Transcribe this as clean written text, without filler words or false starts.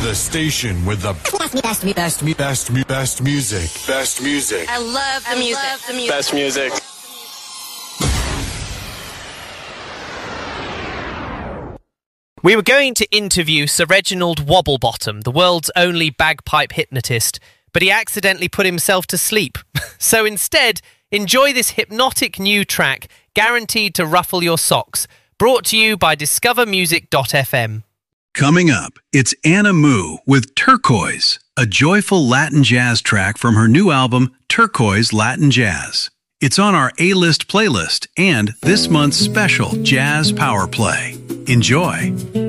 The station with the best music. Best music. I love the music. Best music. We were going to interview Sir Reginald Wobblebottom, the world's only bagpipe hypnotist, but he accidentally put himself to sleep. So instead, enjoy this hypnotic new track, guaranteed to ruffle your socks, brought to you by discovermusic.fm. Coming up, it's Anna Moo with Turquoise, a joyful Latin jazz track from her new album, Turquoise Latin Jazz. It's on our A-list playlist and this month's special Jazz Power Play. Enjoy.